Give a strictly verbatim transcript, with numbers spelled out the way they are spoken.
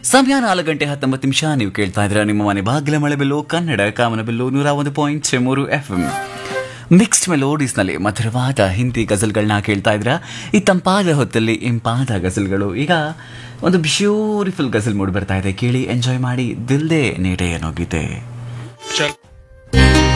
ಸಮಯ ನಾಲ್ಕು ಗಂಟೆ ಹತ್ತೊಂಬತ್ತು ನಿಮಿಷ. ನೀವು ಕೇಳ್ತಾ ಇದ್ದೀರಾ ನಿಮ್ಮ ಮನೆ ಬಾಗಿಲ ಮಳೆಬೆಲ್ಲು ಕನ್ನಡ ಕಾಮನಬೆಲ್ಲು ನೂರ ಒಂದು ಪಾಯಿಂಟ್ ಮೂರು ಎಫ್ ಎಂ. ಮಿಕ್ಸ್ಡ್ ಮೆಲೋಡೀಸ್ನಲ್ಲಿ ಮಧುರವಾದ ಹಿಂದಿ ಗಜಲ್ಗಳನ್ನ ಕೇಳ್ತಾ ಇದ್ದೀರಾ. ಈ ತಂಪಾದ ಹೊತ್ತಲ್ಲಿ ಇಂಪಾದ ಗಜಲ್ಗಳು. ಈಗ ಒಂದು ಬ್ಯೂಟಿಫುಲ್ ಗಜಲ್ ಮೂಡಿ ಬರ್ತಾ ಇದೆ, ಕೇಳಿ ಎಂಜಾಯ್ ಮಾಡಿ. ದಿಲ್ದೇ ನೇಡೆ ಅನ್ನೋ ಗೀತೆ.